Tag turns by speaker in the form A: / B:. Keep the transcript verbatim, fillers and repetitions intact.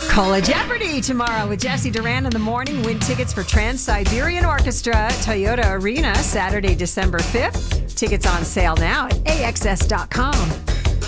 A: Cola Jeopardy tomorrow with Jesse Duran in the morning. Win tickets for Trans-Siberian Orchestra, Toyota Arena, Saturday, December fifth. Tickets on sale now at A X S dot com.